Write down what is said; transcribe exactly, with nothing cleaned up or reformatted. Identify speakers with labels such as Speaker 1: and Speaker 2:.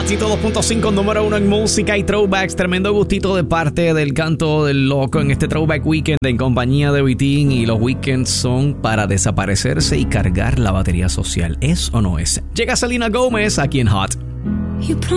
Speaker 1: Éxito dos punto cinco, número uno en música y throwbacks. Tremendo gustito de parte del Canto del Loco en este Throwback Weekend en compañía de Vitín. Y los weekends son para desaparecerse y cargar la batería social. ¿Es o no es? Llega Selena Gómez aquí en Hot.